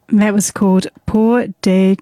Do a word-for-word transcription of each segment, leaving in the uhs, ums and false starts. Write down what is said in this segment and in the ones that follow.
That was called Por de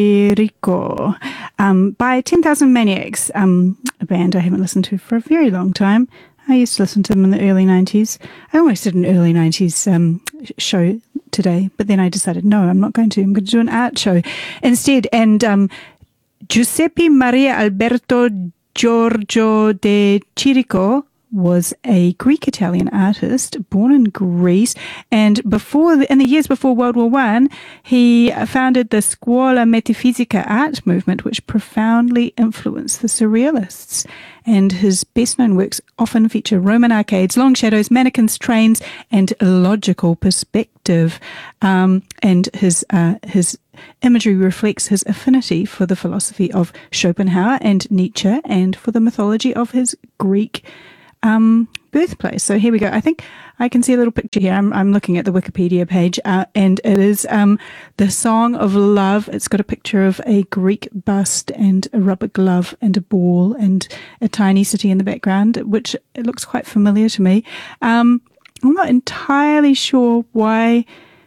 Chirico um, by ten thousand Maniacs, um, a band I haven't listened to for a very long time. I used to listen to them in the early nineties. I almost did an early nineties um, show today, but then I decided, no, I'm not going to. I'm going to do an art show instead. And um, Giuseppe Maria Alberto Giorgio de Chirico was a Greek-Italian artist born in Greece, and before in the years before World War One, he founded the Scuola Metafisica art movement, which profoundly influenced the Surrealists. And his best-known works often feature Roman arcades, long shadows, mannequins, trains, and logical perspective. Um, and his uh, his imagery reflects his affinity for the philosophy of Schopenhauer and Nietzsche, and for the mythology of his Greek Um, birthplace. So here we go. I think I can see a little picture here. I'm, I'm looking at the Wikipedia page, uh, and it is um, the Song of Love. It's got a picture of a Greek bust and a rubber glove and a ball and a tiny city in the background, which it looks quite familiar to me. Um, I'm not entirely sure why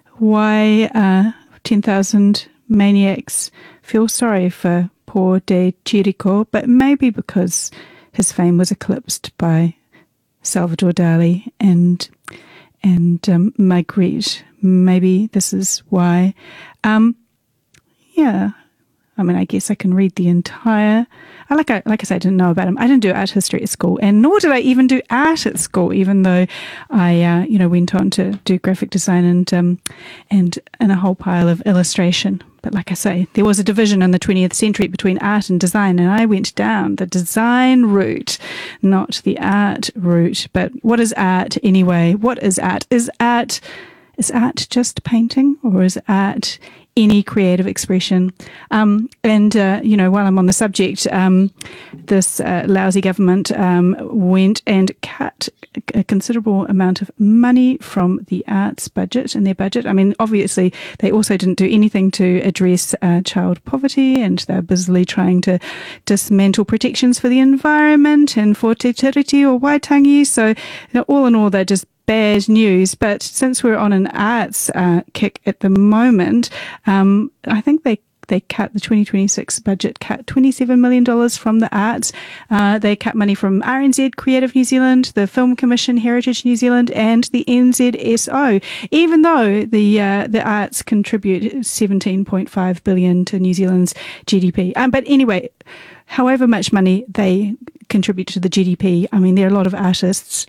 why uh, ten thousand Maniacs feel sorry for Por de Chirico, but maybe because his fame was eclipsed by Salvador Dali and and um, Magritte. Maybe this is why. Um, yeah, I mean, I guess I can read the entire. I like I like I said, I didn't know about him. I didn't do art history at school, and nor did I even do art at school. Even though I, uh, you know, went on to do graphic design and um, and and a whole pile of illustration. But like I say, there was a division in the twentieth century between art and design, and I went down the design route, not the art route. But what is art anyway? What is art? Is art is art just painting, or is art any creative expression? Um, and, uh, you know, while I'm on the subject, um, this uh, lousy government um, went and cut a considerable amount of money from the arts budget in their budget. I mean, obviously, they also didn't do anything to address uh, child poverty, and they're busily trying to dismantle protections for the environment and for Te Tiriti or Waitangi. So, you know, all in all, they're just bad news. But since we're on an arts uh, kick at the moment, um, I think they they cut the twenty twenty-six budget, cut twenty-seven million dollars from the arts. Uh, they cut money from R N Z, Creative New Zealand, the Film Commission, Heritage New Zealand, and the N Z S O, even though the uh, the arts contribute seventeen point five billion dollars to New Zealand's G D P. Um, but anyway, however much money they contribute to the G D P, I mean, there are a lot of artists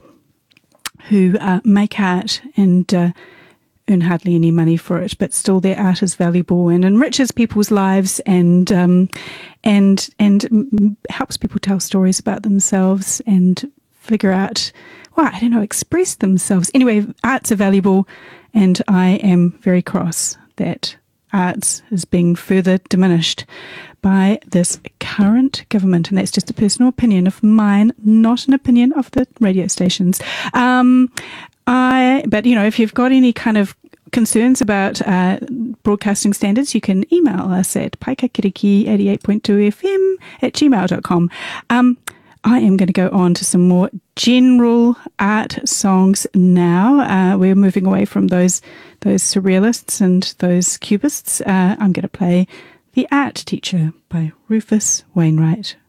who uh, make art and uh, earn hardly any money for it, but still their art is valuable and enriches people's lives and um, and and helps people tell stories about themselves and figure out, well, I don't know, express themselves. Anyway, arts are valuable, and I am very cross that arts is being further diminished by this current government, and that's just a personal opinion of mine, not an opinion of the radio stations. Um, I, but you know, if you've got any kind of concerns about uh, broadcasting standards, you can email us at paikakiriki eighty-eight point two F M at gmail dot com. Um, I am going to go on to some more general art songs now. Uh, we're moving away from those those surrealists and those cubists. Uh, I'm going to play The Art Teacher by Rufus Wainwright.